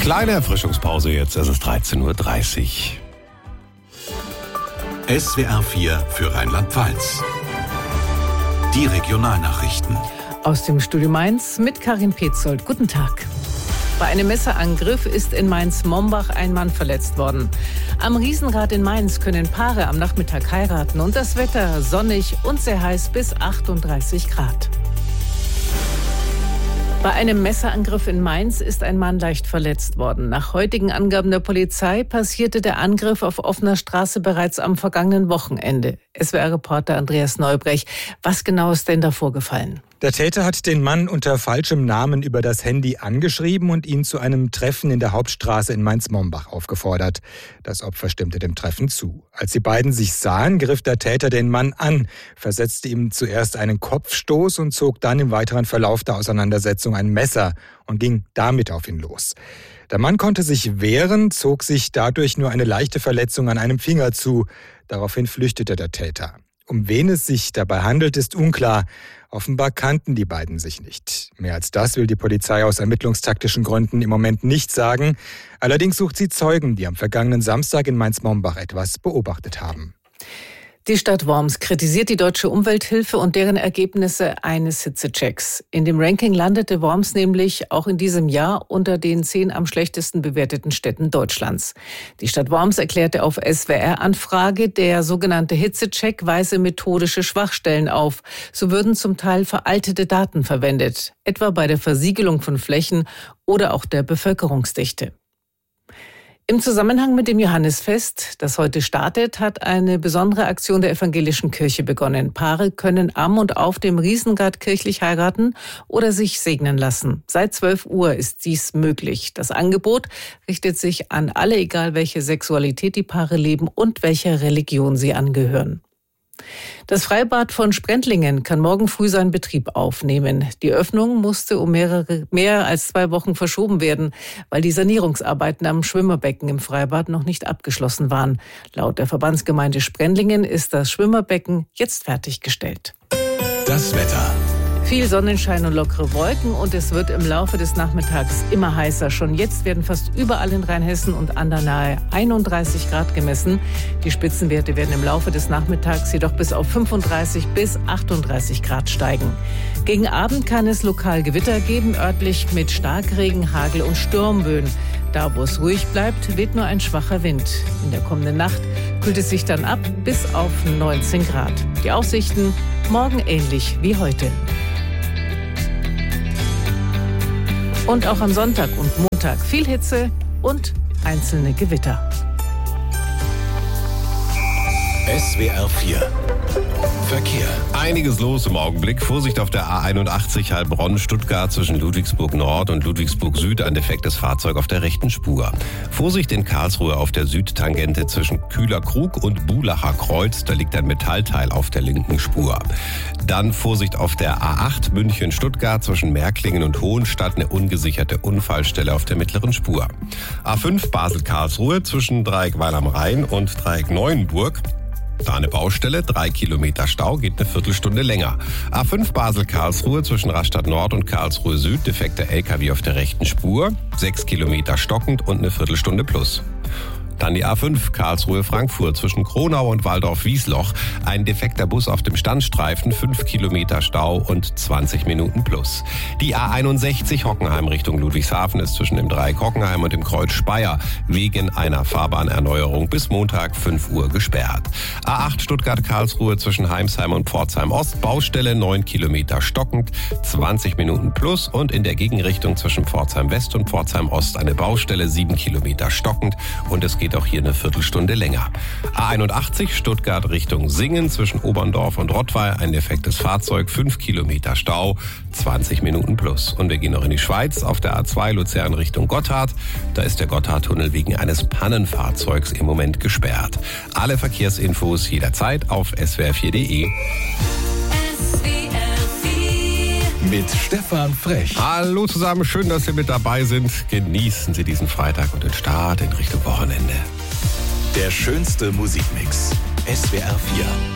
Kleine Erfrischungspause jetzt, es ist 13:30 Uhr. SWR 4 für Rheinland-Pfalz. Die Regionalnachrichten. Aus dem Studio Mainz mit Karin Petzold. Guten Tag. Bei einem Messerangriff ist in Mainz-Mombach ein Mann verletzt worden. Am Riesenrad in Mainz können Paare am Nachmittag heiraten und das Wetter sonnig und sehr heiß bis 38 Grad. Bei einem Messerangriff in Mainz ist ein Mann leicht verletzt worden. Nach heutigen Angaben der Polizei passierte der Angriff auf offener Straße bereits am vergangenen Wochenende. SWR-Reporter Andreas Neubrech. Was genau ist denn da vorgefallen? Der Täter hat den Mann unter falschem Namen über das Handy angeschrieben und ihn zu einem Treffen in der Hauptstraße in Mainz-Mombach aufgefordert. Das Opfer stimmte dem Treffen zu. Als die beiden sich sahen, griff der Täter den Mann an, versetzte ihm zuerst einen Kopfstoß und zog dann im weiteren Verlauf der Auseinandersetzung ein Messer und ging damit auf ihn los. Der Mann konnte sich wehren, zog sich dadurch nur eine leichte Verletzung an einem Finger zu. Daraufhin flüchtete der Täter. Um wen es sich dabei handelt, ist unklar. Offenbar kannten die beiden sich nicht. Mehr als das will die Polizei aus ermittlungstaktischen Gründen im Moment nicht sagen. Allerdings sucht sie Zeugen, die am vergangenen Samstag in Mainz-Mombach etwas beobachtet haben. Die Stadt Worms kritisiert die Deutsche Umwelthilfe und deren Ergebnisse eines Hitzechecks. In dem Ranking landete Worms nämlich auch in diesem Jahr unter den 10 am schlechtesten bewerteten Städten Deutschlands. Die Stadt Worms erklärte auf SWR-Anfrage, der sogenannte Hitzecheck weise methodische Schwachstellen auf. So würden zum Teil veraltete Daten verwendet, etwa bei der Versiegelung von Flächen oder auch der Bevölkerungsdichte. Im Zusammenhang mit dem Johannisfest, das heute startet, hat eine besondere Aktion der Evangelischen Kirche begonnen. Paare können am und auf dem Riesenrad kirchlich heiraten oder sich segnen lassen. Seit 12 Uhr ist dies möglich. Das Angebot richtet sich an alle, egal welche Sexualität die Paare leben und welcher Religion sie angehören. Das Freibad von Sprendlingen kann morgen früh seinen Betrieb aufnehmen. Die Öffnung musste um mehr als 2 Wochen verschoben werden, weil die Sanierungsarbeiten am Schwimmerbecken im Freibad noch nicht abgeschlossen waren. Laut der Verbandsgemeinde Sprendlingen ist das Schwimmerbecken jetzt fertiggestellt. Das Wetter. Viel Sonnenschein und lockere Wolken und es wird im Laufe des Nachmittags immer heißer. Schon jetzt werden fast überall in Rheinhessen und an der Nahe 31 Grad gemessen. Die Spitzenwerte werden im Laufe des Nachmittags jedoch bis auf 35 bis 38 Grad steigen. Gegen Abend kann es lokal Gewitter geben, örtlich mit Starkregen, Hagel und Sturmböen. Da, wo es ruhig bleibt, weht nur ein schwacher Wind. In der kommenden Nacht kühlt es sich dann ab bis auf 19 Grad. Die Aussichten morgen ähnlich wie heute. Und auch am Sonntag und Montag viel Hitze und einzelne Gewitter. SWR 4 Verkehr. Einiges los im Augenblick. Vorsicht auf der A81 Heilbronn-Stuttgart zwischen Ludwigsburg Nord und Ludwigsburg Süd. Ein defektes Fahrzeug auf der rechten Spur. Vorsicht in Karlsruhe auf der Südtangente zwischen Kühler-Krug und Bulacher Kreuz. Da liegt ein Metallteil auf der linken Spur. Dann Vorsicht auf der A8 München-Stuttgart zwischen Märklingen und Hohenstadt. Eine ungesicherte Unfallstelle auf der mittleren Spur. A5 Basel-Karlsruhe zwischen Dreieck Weil am Rhein und Dreieck Neuenburg. Da eine Baustelle, 3 Kilometer Stau, geht eine Viertelstunde länger. A5 Basel-Karlsruhe zwischen Rastatt Nord und Karlsruhe Süd, defekter LKW auf der rechten Spur, 6 Kilometer stockend und eine Viertelstunde plus. Dann die A5 Karlsruhe-Frankfurt zwischen Kronau und Waldorf-Wiesloch. Ein defekter Bus auf dem Standstreifen, 5 Kilometer Stau und 20 Minuten plus. Die A61 Hockenheim Richtung Ludwigshafen ist zwischen dem Dreieck Hockenheim und dem Kreuz Speyer wegen einer Fahrbahnerneuerung bis Montag 5 Uhr gesperrt. A8 Stuttgart-Karlsruhe zwischen Heimsheim und Pforzheim Ost. Baustelle 9 Kilometer stockend, 20 Minuten plus. Und in der Gegenrichtung zwischen Pforzheim West und Pforzheim Ost eine Baustelle 7 Kilometer stockend und es geht auch hier eine Viertelstunde länger. A81 Stuttgart Richtung Singen zwischen Oberndorf und Rottweil. Ein defektes Fahrzeug, 5 Kilometer Stau, 20 Minuten plus. Und wir gehen noch in die Schweiz auf der A2 Luzern Richtung Gotthard. Da ist der Gotthardtunnel wegen eines Pannenfahrzeugs im Moment gesperrt. Alle Verkehrsinfos jederzeit auf swr4.de. Mit Stefan Frech. Hallo zusammen, schön, dass Sie mit dabei sind. Genießen Sie diesen Freitag und den Start in Richtung Wochenende. Der schönste Musikmix. SWR 4.